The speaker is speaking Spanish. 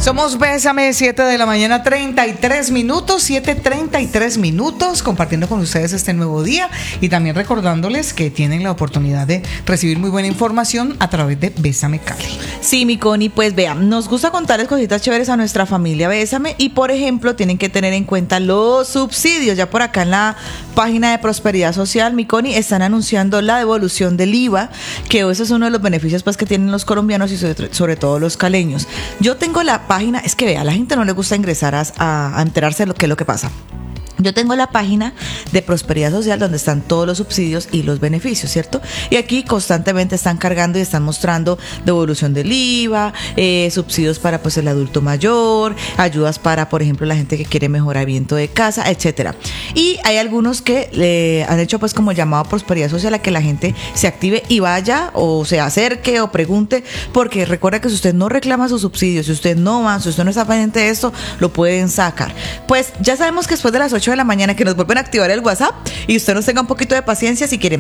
Somos Bésame, 7 de la mañana, 33 minutos, 7:33 minutos, compartiendo con ustedes este nuevo día y también recordándoles que tienen la oportunidad de recibir muy buena información a través de Bésame Cali. Sí, mi Connie, pues vean, nos gusta contarles cositas chéveres a nuestra familia Bésame y, por ejemplo, tienen que tener en cuenta los subsidios. Ya por acá en la página de Prosperidad Social, mi Connie, están anunciando la devolución del IVA, que ese es uno de los beneficios pues que tienen los colombianos y sobre todo los caleños. Yo tengo la página, es que vea, a la gente no le gusta ingresar a enterarse de lo que es lo que pasa. Yo tengo la página de Prosperidad Social donde están todos los subsidios y los beneficios, ¿cierto? Y aquí constantemente están cargando y están mostrando devolución del IVA, subsidios para pues el adulto mayor, ayudas para, por ejemplo, la gente que quiere mejoramiento de casa, etcétera. Y hay algunos que le han hecho pues como llamado a Prosperidad Social a que la gente se active y vaya o se acerque o pregunte, porque recuerda que si usted no reclama sus subsidios, si usted no va, si usted no está pendiente de esto, lo pueden sacar. Pues ya sabemos que después de las 8 de la mañana que nos vuelven a activar el WhatsApp y usted nos tenga un poquito de paciencia si quieren